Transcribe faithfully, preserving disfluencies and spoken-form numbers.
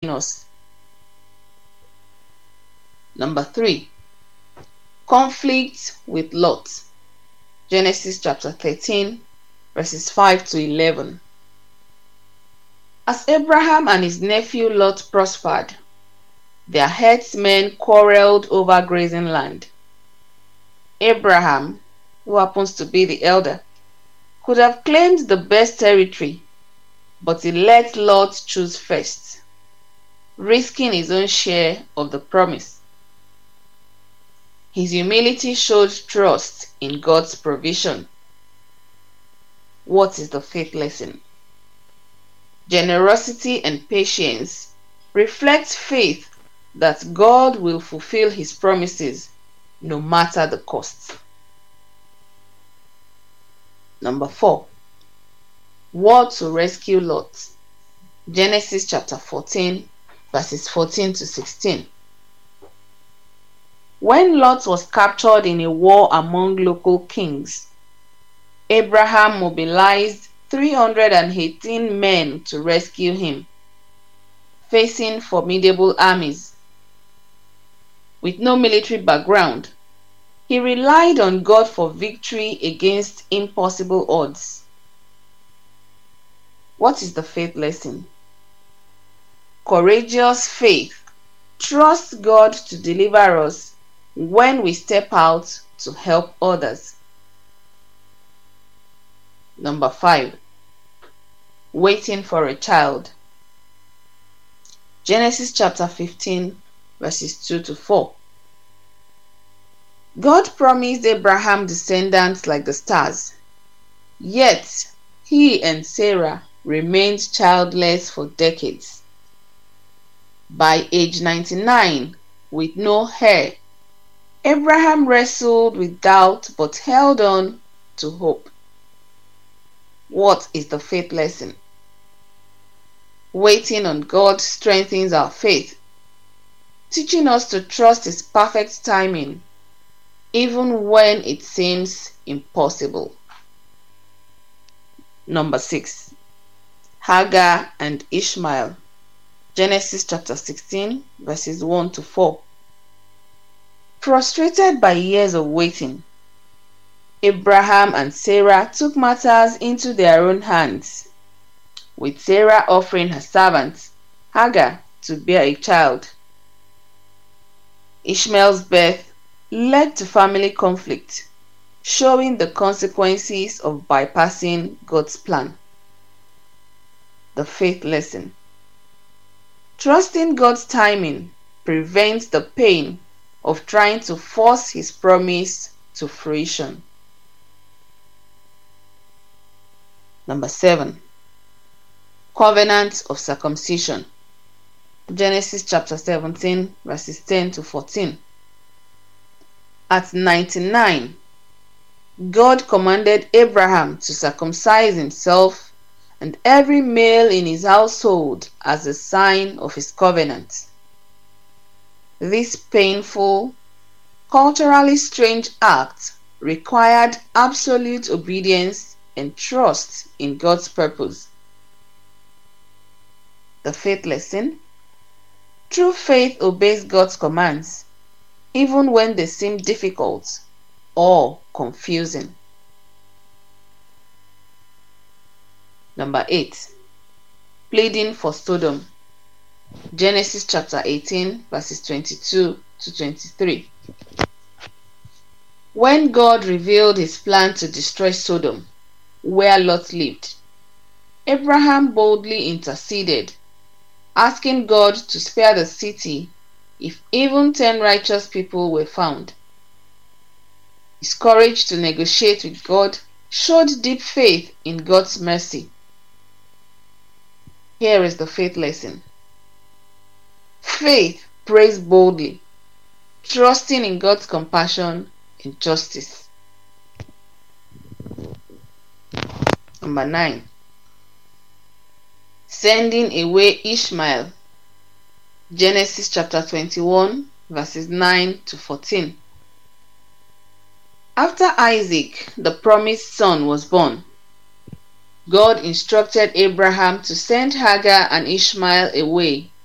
us. Number three, conflict with Lot. Genesis chapter thirteen, verses five to eleven. As Abraham and his nephew Lot prospered, their herdsmen quarreled over grazing land. Abraham, who happens to be the elder, could have claimed the best territory, but he let Lot choose first, risking his own share of the promise. His humility showed trust in God's provision. What is the faith lesson? Generosity and patience reflect faith that God will fulfill his promises no matter the cost. Number four, war to rescue Lot. Genesis chapter fourteen, verses fourteen to sixteen. When Lot was captured in a war among local kings, Abraham mobilized three hundred eighteen men to rescue him, facing formidable armies. With no military background, he relied on God for victory against impossible odds. What is the faith lesson? Courageous faith trusts God to deliver us when we step out to help others. Number five, waiting for a child. Genesis chapter fifteen, verses two to four. God promised Abraham descendants like the stars, yet he and Sarah remained childless for decades. By age ninety-nine, with no heir, Abraham wrestled with doubt but held on to hope. What is the faith lesson? Waiting on God strengthens our faith, teaching us to trust his perfect timing, even when it seems impossible. Number six, Hagar and Ishmael. Genesis chapter sixteen, verses one to four. Frustrated by years of waiting, Abraham and Sarah took matters into their own hands, with Sarah offering her servant, Hagar, to bear a child. Ishmael's birth led to family conflict, showing the consequences of bypassing God's plan. The faith lesson. Trusting God's timing prevents the pain of trying to force his promise to fruition. Number seven, covenant of circumcision. Genesis chapter seventeen, verses ten to fourteen. At ninety-nine, God commanded Abraham to circumcise himself and every male in his household as a sign of his covenant. This painful, culturally strange act required absolute obedience and trust in God's purpose. The faith lesson. True faith obeys God's commands, even when they seem difficult or confusing. Number eight, pleading for Sodom. Genesis chapter eighteen, verses twenty-two to twenty-three. When God revealed his plan to destroy Sodom, where Lot lived, Abraham boldly interceded, asking God to spare the city if even ten righteous people were found. His courage to negotiate with God showed deep faith in God's mercy. Here is the faith lesson. Faith prays boldly, trusting in God's compassion and justice. Number nine, sending away Ishmael. Genesis chapter twenty-one, verses nine to fourteen. After Isaac, the promised son, was born, God instructed Abraham to send Hagar and Ishmael away